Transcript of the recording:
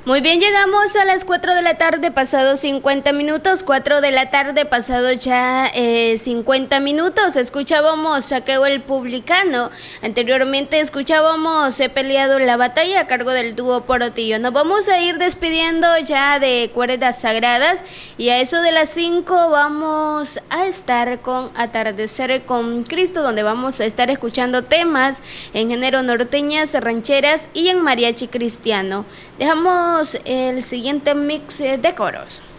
Muy bien, llegamos a las 4 de la tarde, pasado 50 minutos, 4 de la tarde, pasado ya 50 minutos. Escuchábamos Saqueo el Publicano, anteriormente escuchábamos He peleado la batalla a cargo del dúo Porotillo. Nos vamos a ir despidiendo ya de Cuerdas Sagradas y a eso de las 5 vamos a estar con Atardecer con Cristo, donde vamos a estar escuchando temas en género norteñas, rancheras y en mariachi cristiano. Dejamos el siguiente mix de coros.